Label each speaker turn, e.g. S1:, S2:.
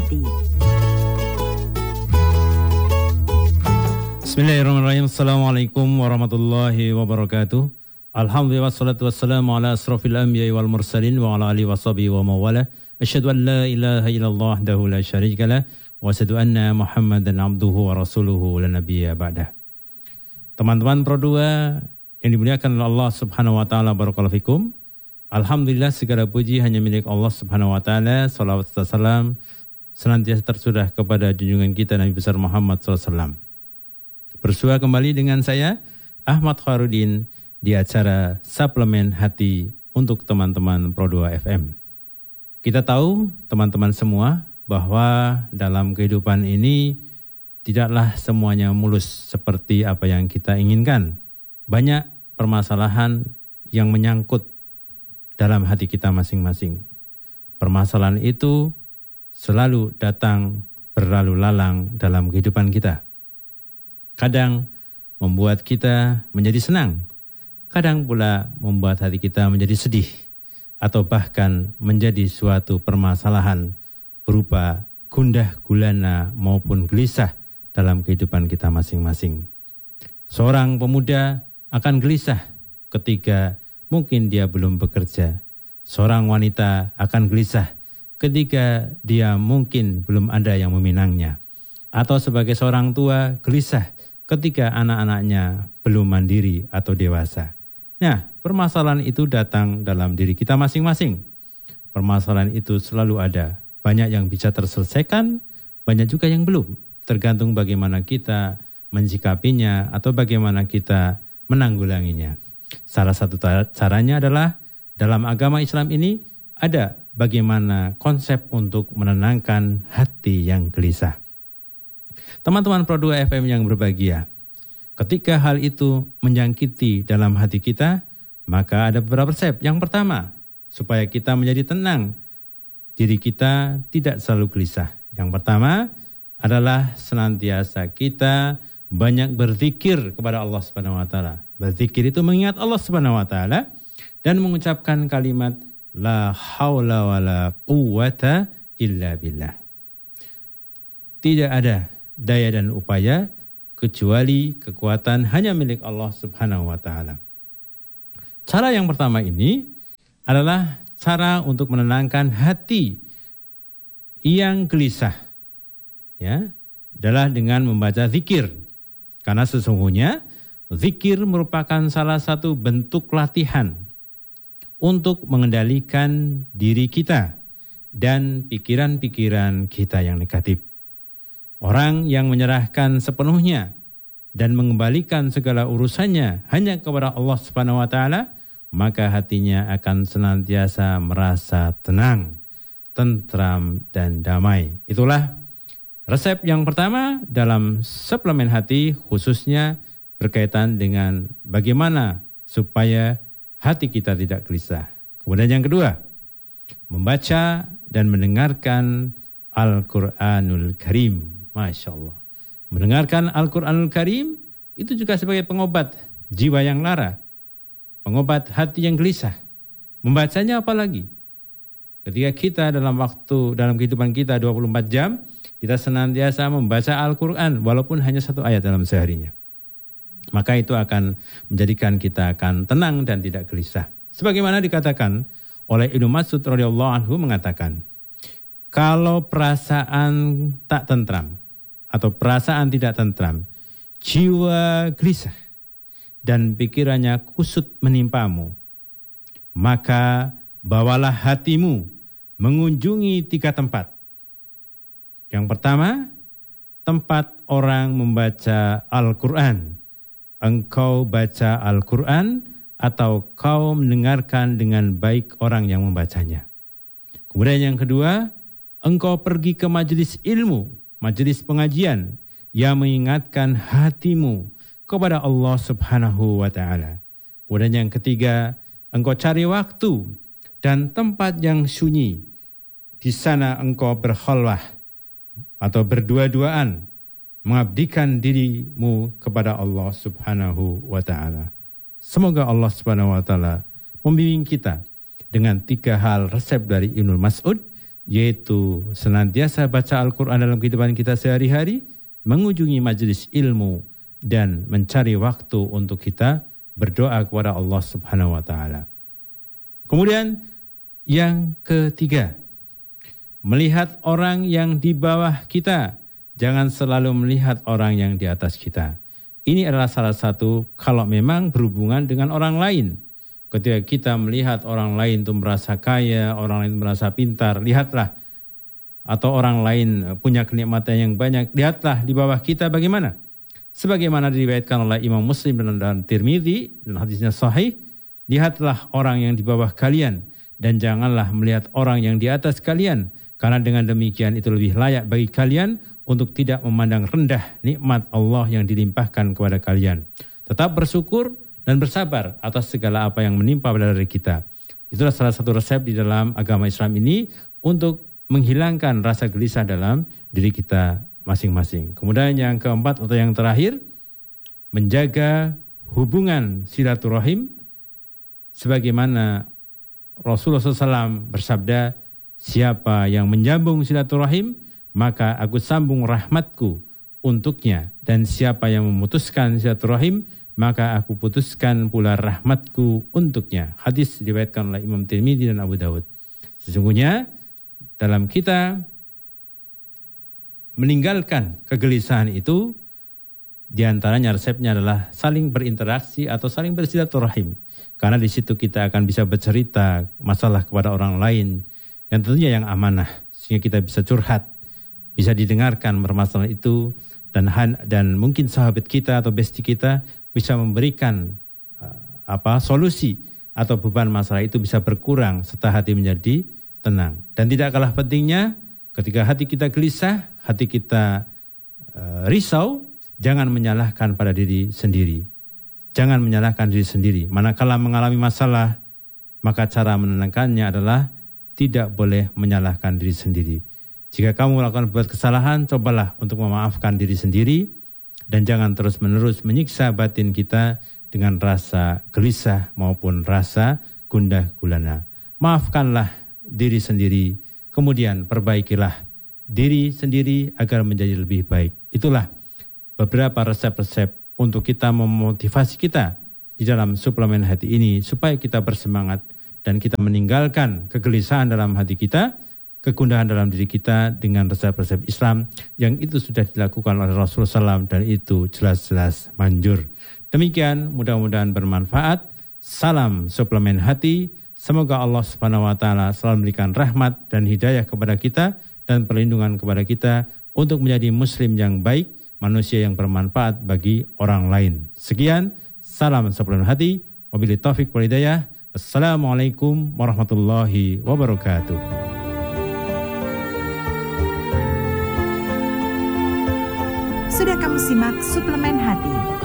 S1: Hati.
S2: Bismillahirrahmanirrahim. Assalamualaikum warahmatullahi wabarakatuh. Alhamdulillah wassalatu wassalamu ala asrafil anbiya'i wal mursalin wa ala alihi washabihi wa mawala. Asyhadu an la ilaha illallah wahdahu la syarikalah wa asyhadu anna Muhammadan abduhu wa rasuluhu la nabiyya ba'dah. Teman-teman Pro 2 yang dimuliakan oleh Allah Subhanahu wa taala, barakallahu fikum. Alhamdulillah segala puji hanya milik Allah Subhanahu wa taala. Salawat dan salam senantiasa tercurah kepada junjungan kita Nabi besar Muhammad SAW. Bersua kembali dengan saya Ahmad Khairudin di acara Suplemen Hati untuk teman-teman Pro 2 FM. Kita tahu teman-teman semua bahwa dalam kehidupan ini tidaklah semuanya mulus seperti apa yang kita inginkan. Banyak permasalahan yang menyangkut dalam hati kita masing-masing. Permasalahan itu selalu datang berlalu lalang dalam kehidupan kita. Kadang membuat kita menjadi senang, kadang pula membuat hati kita menjadi sedih, atau bahkan menjadi suatu permasalahan berupa gundah gulana maupun gelisah dalam kehidupan kita masing-masing. Seorang pemuda akan gelisah ketika mungkin dia belum bekerja. Seorang wanita akan gelisah ketika dia mungkin belum ada yang meminangnya. Atau sebagai seorang tua gelisah ketika anak-anaknya belum mandiri atau dewasa. Nah, permasalahan itu datang dalam diri kita masing-masing. Permasalahan itu selalu ada. Banyak yang bisa terselesaikan, banyak juga yang belum. Tergantung bagaimana kita mensikapinya atau bagaimana kita menanggulanginya. Salah satu caranya adalah dalam agama Islam ini ada bagaimana konsep untuk menenangkan hati yang gelisah. Teman-teman Pro 2 FM yang berbahagia, ketika hal itu menjangkiti dalam hati kita, maka ada beberapa resep. Yang pertama, supaya kita menjadi tenang, diri kita tidak selalu gelisah. Yang pertama adalah senantiasa kita banyak berzikir kepada Allah Subhanahu wa taala. Berzikir itu mengingat Allah Subhanahu wa taala dan mengucapkan kalimat la haula wala quwwata illa billah. Tidak ada daya dan upaya kecuali kekuatan hanya milik Allah Subhanahu wa taala. Cara yang pertama ini adalah cara untuk menenangkan hati yang gelisah. Ya, adalah dengan membaca zikir. Karena sesungguhnya zikir merupakan salah satu bentuk latihan untuk mengendalikan diri kita dan pikiran-pikiran kita yang negatif. Orang yang menyerahkan sepenuhnya dan mengembalikan segala urusannya hanya kepada Allah Subhanahu wa taala, maka hatinya akan senantiasa merasa tenang, tentram dan damai. Itulah resep yang pertama dalam suplemen hati, khususnya berkaitan dengan bagaimana supaya hati kita tidak gelisah. Kemudian yang kedua, membaca dan mendengarkan Al-Quranul Karim. Masya Allah. Mendengarkan Al-Quranul Karim itu juga sebagai pengobat jiwa yang lara, pengobat hati yang gelisah. Membacanya apalagi? Ketika kita dalam kehidupan kita 24 jam, kita senantiasa membaca Al-Quran walaupun hanya satu ayat dalam seharinya. Maka itu akan menjadikan kita akan tenang dan tidak gelisah. Sebagaimana dikatakan oleh Ibnu Mas'ud radhiyallahu anhu mengatakan, kalau perasaan tak tentram atau perasaan tidak tentram, jiwa gelisah dan pikirannya kusut menimpamu, maka bawalah hatimu mengunjungi 3 tempat. Yang pertama, tempat orang membaca Al-Quran. Engkau baca Al-Quran atau kau mendengarkan dengan baik orang yang membacanya. Kemudian yang kedua, engkau pergi ke majelis ilmu, majelis pengajian yang mengingatkan hatimu kepada Allah Subhanahu wa taala. Kemudian yang ketiga, engkau cari waktu dan tempat yang sunyi. Di sana engkau berkhalwah atau berdua-duaan mengabdikan dirimu kepada Allah Subhanahu wa taala. Semoga Allah Subhanahu wa taala membimbing kita dengan 3 hal resep dari Ibnu Mas'ud yaitu senantiasa baca Al-Quran dalam kehidupan kita sehari-hari, mengunjungi majelis ilmu, dan mencari waktu untuk kita berdoa kepada Allah Subhanahu wa taala. Kemudian yang ketiga, melihat orang yang di bawah kita, jangan selalu melihat orang yang di atas kita. Ini adalah salah satu kalau memang berhubungan dengan orang lain. Ketika kita melihat orang lain itu merasa kaya, orang lain merasa pintar, lihatlah. Atau orang lain punya kenikmatan yang banyak, lihatlah di bawah kita bagaimana. Sebagaimana diriwayatkan oleh Imam Muslim dan Tirmidzi dan hadisnya sahih, lihatlah orang yang di bawah kalian dan janganlah melihat orang yang di atas kalian, karena dengan demikian itu lebih layak bagi kalian untuk tidak memandang rendah nikmat Allah yang dilimpahkan kepada kalian. Tetap bersyukur dan bersabar atas segala apa yang menimpa pada diri kita. Itulah salah satu resep di dalam agama Islam ini untuk menghilangkan rasa gelisah dalam diri kita masing-masing. Kemudian yang keempat atau yang terakhir, menjaga hubungan silaturahim sebagaimana Rasulullah SAW bersabda, siapa yang menyambung silaturahim, maka aku sambung rahmatku untuknya, dan siapa yang memutuskan silaturahim, maka aku putuskan pula rahmatku untuknya. Hadis diriwayatkan oleh Imam Tirmidzi dan Abu Dawud. Sesungguhnya dalam kita meninggalkan kegelisahan itu, diantaranya resepnya adalah saling berinteraksi atau saling bersilaturahim. Karena di situ kita akan bisa bercerita masalah kepada orang lain yang tentunya yang amanah, sehingga kita bisa curhat, bisa didengarkan permasalahan itu, dan mungkin sahabat kita atau bestie kita bisa memberikan solusi atau beban masalah itu bisa berkurang serta hati menjadi tenang. Dan tidak kalah pentingnya, ketika hati kita gelisah, hati kita risau, jangan menyalahkan pada diri sendiri. Jangan menyalahkan diri sendiri. Manakala mengalami masalah, maka cara menenangkannya adalah tidak boleh menyalahkan diri sendiri. Jika kamu melakukan buat kesalahan, cobalah untuk memaafkan diri sendiri dan jangan terus-menerus menyiksa batin kita dengan rasa gelisah maupun rasa gundah gulana. Maafkanlah diri sendiri, kemudian perbaikilah diri sendiri agar menjadi lebih baik. Itulah beberapa resep-resep untuk kita memotivasi kita di dalam suplemen hati ini supaya kita bersemangat dan kita meninggalkan kegelisahan dalam hati kita, kegundahan dalam diri kita dengan resep-resep Islam yang itu sudah dilakukan oleh Rasulullah SAW dan itu jelas-jelas manjur. Demikian, mudah-mudahan bermanfaat. Salam suplemen hati. Semoga Allah Subhanahu wa taala selalu memberikan rahmat dan hidayah kepada kita dan perlindungan kepada kita untuk menjadi muslim yang baik, manusia yang bermanfaat bagi orang lain. Sekian, salam suplemen hati. Wabillahi taufiq wal hidayah. Assalamualaikum warahmatullahi wabarakatuh.
S1: Sudah kamu simak suplemen hati